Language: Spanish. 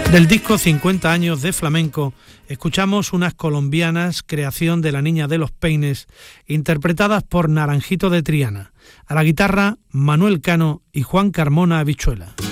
Del disco 50 años de flamenco, escuchamos unas colombianas, creación de la Niña de los Peines, interpretadas por Naranjito de Triana. A la guitarra, Manuel Cano y Juan Carmona Habichuela.